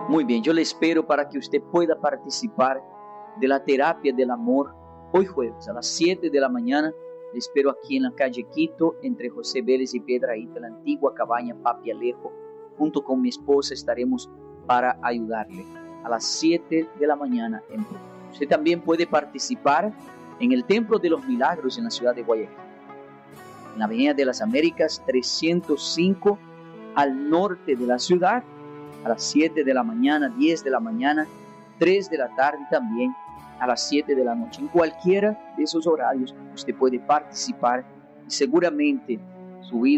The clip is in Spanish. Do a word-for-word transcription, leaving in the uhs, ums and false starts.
Muy bien, yo le espero para que usted pueda participar de la terapia del amor hoy jueves a las siete de la mañana. Le espero aquí en la calle Quito, entre José Vélez y Piedrahíta, la antigua cabaña Papi Alejo. Junto con mi esposa estaremos para ayudarle a las siete de la mañana en punto. Usted también puede participar en el Templo de los Milagros en la ciudad de Guayaquil, en la Avenida de las Américas trescientos cinco, al norte de la ciudad, a las siete de la mañana, diez de la mañana, tres de la tarde y también a las siete de la noche. En cualquiera de esos horarios usted puede participar y seguramente su vida